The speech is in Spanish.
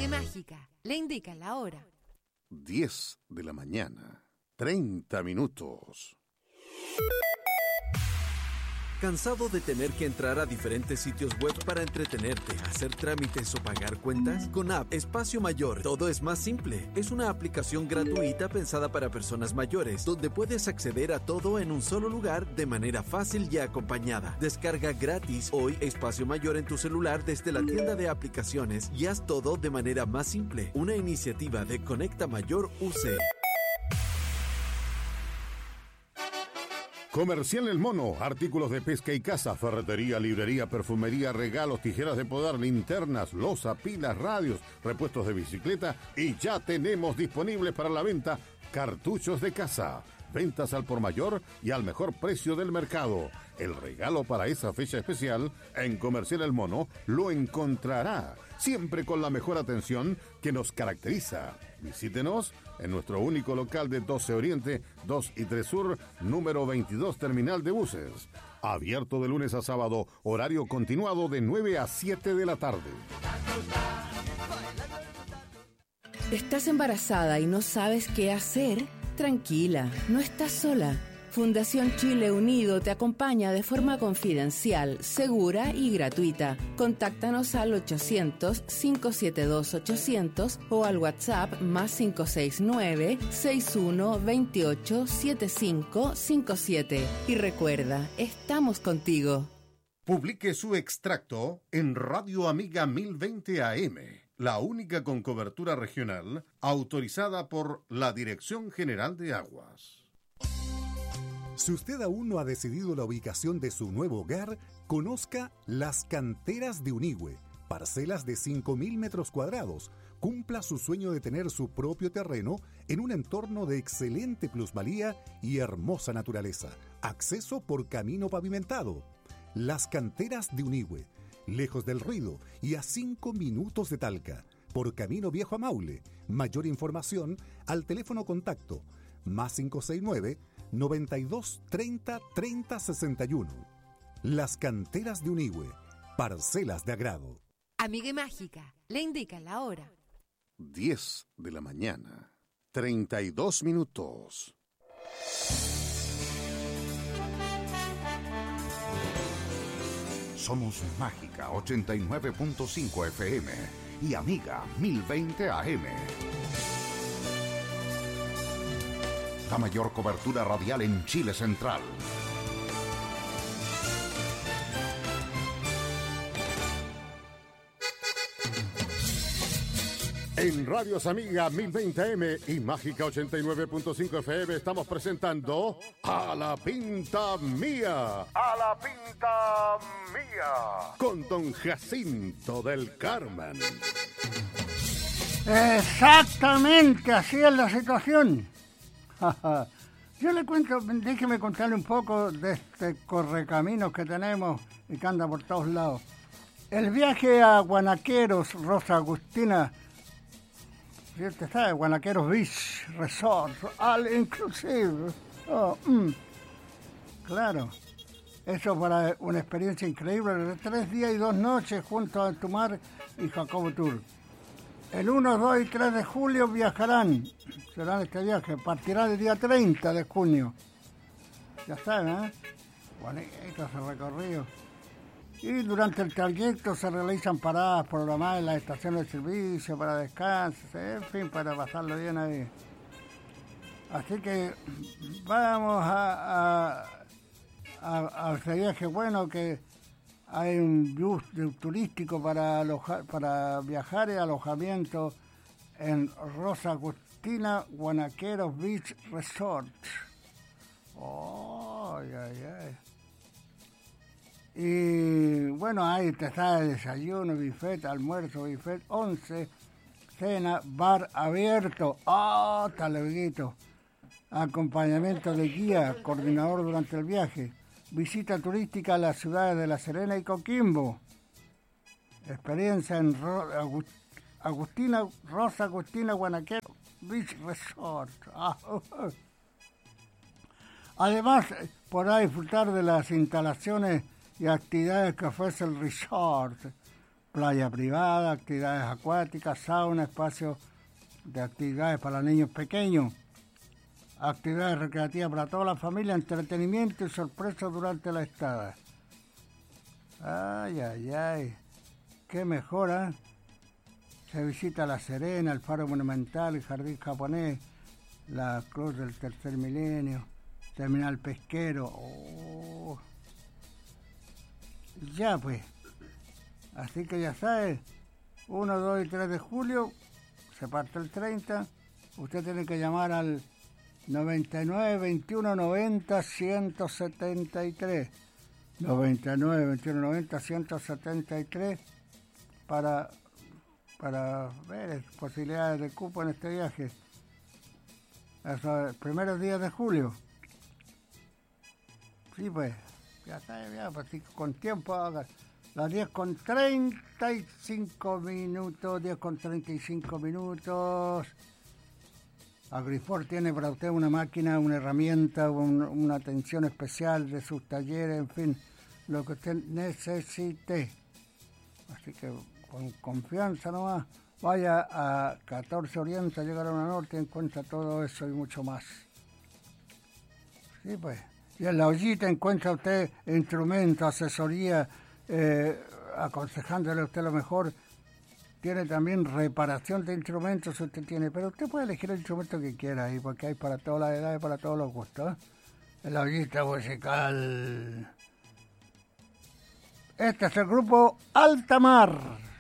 Amiga Mágica le indica la hora. 10 de la mañana, 30 minutos. ¿Cansado de tener que entrar a diferentes sitios web para entretenerte, hacer trámites o pagar cuentas? Con App Espacio Mayor, todo es más simple. Es una aplicación gratuita pensada para personas mayores, donde puedes acceder a todo en un solo lugar de manera fácil y acompañada. Descarga gratis hoy Espacio Mayor en tu celular desde la tienda de aplicaciones y haz todo de manera más simple. Una iniciativa de Conecta Mayor UC. Comercial El Mono, artículos de pesca y caza, ferretería, librería, perfumería, regalos, tijeras de podar, linternas, loza, pilas, radios, repuestos de bicicleta y ya tenemos disponibles para la venta cartuchos de caza. Ventas al por mayor y al mejor precio del mercado. El regalo para esa fecha especial en Comercial El Mono lo encontrará, siempre con la mejor atención que nos caracteriza. Visítenos en nuestro único local de 12 Oriente, 2 y 3 Sur, número 22, Terminal de Buses. Abierto de lunes a sábado, horario continuado de 9 a 7 de la tarde. ¿Estás embarazada y no sabes qué hacer? Tranquila, no estás sola. Fundación Chile Unido te acompaña de forma confidencial, segura y gratuita. Contáctanos al 800-572-800 o al WhatsApp más 569-6128-7557. Y recuerda, estamos contigo. Publique su extracto en Radio Amiga 1020 AM, la única con cobertura regional autorizada por la Dirección General de Aguas. Si usted aún no ha decidido la ubicación de su nuevo hogar, conozca Las Canteras de Unigüe, parcelas de 5.000 metros cuadrados. Cumpla su sueño de tener su propio terreno en un entorno de excelente plusvalía y hermosa naturaleza. Acceso por camino pavimentado. Las Canteras de Unigüe, lejos del ruido y a 5 minutos de Talca, por camino viejo a Maule. Mayor información al teléfono contacto más 569-92 30 30 61. Las Canteras de Unigüe, parcelas de agrado. Amiga Mágica le indica la hora. 10 de la mañana, 32 minutos. Somos Mágica 89.5 FM y Amiga 1020 AM. La mayor cobertura radial en Chile Central. En Radios Amiga 1020 AM y Mágica 89.5 FM estamos presentando A la Pinta Mía. A la Pinta Mía. Con don Jacinto del Carmen. Exactamente, así es la situación. Yo le cuento, déjeme contarle un poco de este correcaminos que tenemos y que anda por todos lados. El viaje a Guanaqueros, Rosa Agustina, ¿sí usted sabe? Guanaqueros Beach Resort, all inclusive. Claro, eso para una experiencia increíble de 3 días y 2 noches junto a Altumar y Jacobo Tour. El 1, 2 y 3 de julio viajarán, será este viaje, partirá el día 30 de junio. Ya saben, ¿eh? Bonito ese recorrido. Y durante el trayecto se realizan paradas programadas en las estaciones de servicio para descanso, en fin, para pasarlo bien ahí. Así que vamos a este viaje bueno que hay un bus turístico para viajar y alojamiento en Rosa Agustina, Guanaqueros Beach Resort. Y bueno, ahí te está el desayuno, buffet, almuerzo, buffet, 11, cena, bar abierto. Está luego. Acompañamiento de guía, coordinador durante el viaje. Visita turística a las ciudades de La Serena y Coquimbo. Experiencia en Rosa Agustina, Guanaquero Beach Resort. Además, podrá disfrutar de las instalaciones y actividades que ofrece el resort. playa privada, actividades acuáticas, sauna, espacios de actividades para niños pequeños, actividades recreativas para toda la familia, entretenimiento y sorpresas durante la estada. Ay, ay, ay, qué mejora. Se visita La Serena, el Faro Monumental, el Jardín Japonés, la Cruz del Tercer Milenio, Terminal Pesquero. Oh. Ya pues, así que ya sabes, 1, 2 y 3 de julio, se parte el 30, usted tiene que llamar al 99 21 90 173, 99 21 90 173 para ver posibilidades de cupo en este viaje. Esos primeros días de julio. Sí, pues, ya está, ya, pues, con tiempo, haga las 10:35 minutos, 10:35 minutos. Agrifor tiene para usted una máquina, una herramienta, una atención especial de sus talleres, en fin, lo que usted necesite. Así que con confianza nomás, vaya a 14 Oriente, llegar a una Norte, encuentra todo eso y mucho más. Sí, pues. Y en La Ollita encuentra usted instrumentos, asesoría, aconsejándole a usted lo mejor. Tiene también reparación de instrumentos, usted tiene, pero usted puede elegir el instrumento que quiera ahí, porque hay para todas las edades, para todos los gustos. En La Ollita musical. Este es el grupo Altamar.